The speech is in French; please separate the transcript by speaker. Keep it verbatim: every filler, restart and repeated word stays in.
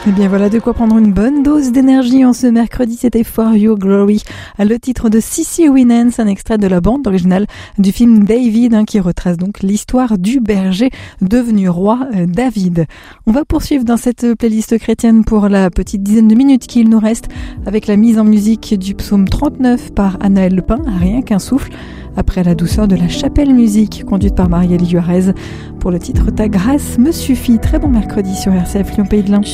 Speaker 1: Et bien voilà de quoi prendre une bonne dose d'énergie en ce mercredi, c'était For Your Glory, le titre de Cissy Winans, un extrait de la bande originale du film David, hein, qui retrace donc l'histoire du berger devenu roi euh, David. On va poursuivre dans cette playlist chrétienne pour la petite dizaine de minutes qu'il nous reste avec la mise en musique du psaume trente-neuf par Anaël Lepin, Rien qu'un souffle, après la douceur de la chapelle musique conduite par Marielle Juarez pour le titre Ta grâce me suffit. Très bon mercredi sur R C F Lyon Pays de l'Ain.